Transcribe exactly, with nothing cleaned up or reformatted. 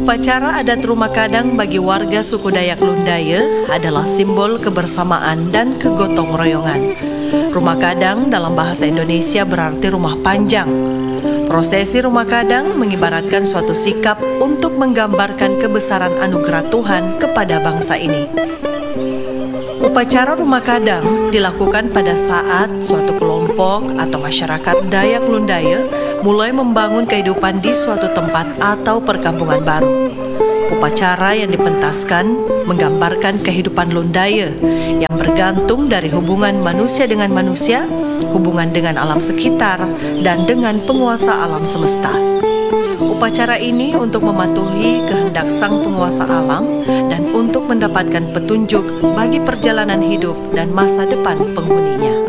Upacara adat Rumah Kadang bagi warga suku Dayak Lundaya adalah simbol kebersamaan dan kegotong royongan. Rumah Kadang dalam bahasa Indonesia berarti rumah panjang. Prosesi Rumah Kadang mengibaratkan suatu sikap untuk menggambarkan kebesaran anugerah Tuhan kepada bangsa ini. Upacara Rumah Kadang dilakukan pada saat suatu kelompok atau masyarakat Dayak Lundaya mulai membangun kehidupan di suatu tempat atau perkampungan baru. Upacara yang dipentaskan menggambarkan kehidupan Lundaya yang bergantung dari hubungan manusia dengan manusia, hubungan dengan alam sekitar, dan dengan penguasa alam semesta. Upacara ini untuk mematuhi kehendak sang penguasa alam dan untuk mendapatkan petunjuk bagi perjalanan hidup dan masa depan penghuninya.